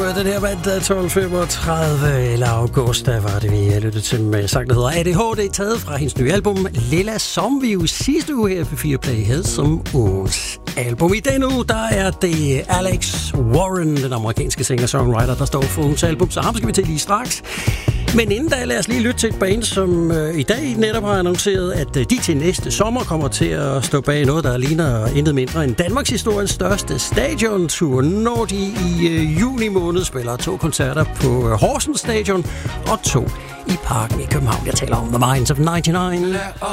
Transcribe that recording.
Den her mandag 12.35 eller august, der var det, vi lyttede til med sang, der hedder ADHD, taget fra hendes nye album Lilla, som vi jo sidste uge her på 4 Play havde som ugens album. I denne uge, der er det Alex Warren, den amerikanske singer-songwriter, der står for ugens album, så ham skal vi til lige straks. Men inden da, lad os lige lytte til et band, som i dag netop har annonceret, at de til næste sommer kommer til at stå bag noget, der ligner intet mindre end Danmarks historiens største stadiontur, når de i juni måned spiller 2 koncerter på Horsens Stadion og 2 i Parken i København. Jeg taler om The Minds of 99.